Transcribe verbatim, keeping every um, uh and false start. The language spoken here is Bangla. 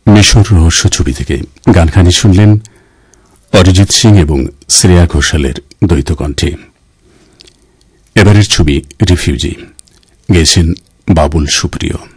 মিশর রহস্য ছবি থেকে গানখানি শুনলেন অরিজিৎ সিং এবং শ্রেয়া ঘোষালের দ্বৈত কণ্ঠে। এবারের ছবি রিফিউজি, গেয়েছেন বাবুল সুপ্রিয়।